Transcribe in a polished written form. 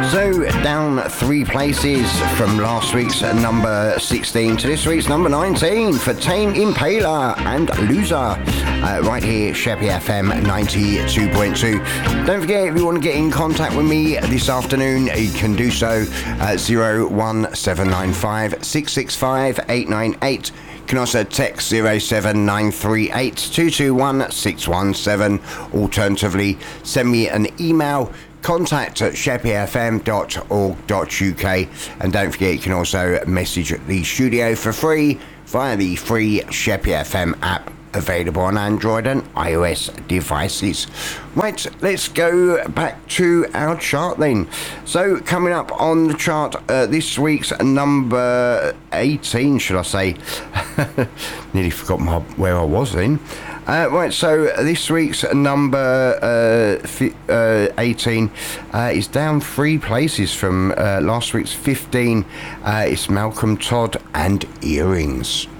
So down 3 places from last week's number 16 to this week's number 19 for Tame Impala and Loser. Right here, Sheppy FM 92.2. Don't forget, if you want to get in contact with me this afternoon, you can do so at 01795 665 898. You can also text 07938 221 617. Alternatively, send me an email, contact at sheppyfm.org.uk, and don't forget you can also message the studio for free via the free Sheppy FM app, available on Android and iOS devices. Right, let's go back to our chart then. So coming up on the chart, this week's number 18, should I say? Nearly forgot where I was then. Right, so this week's number 18 is down 3 places from last week's 15. It's Malcolm Todd and Earrings.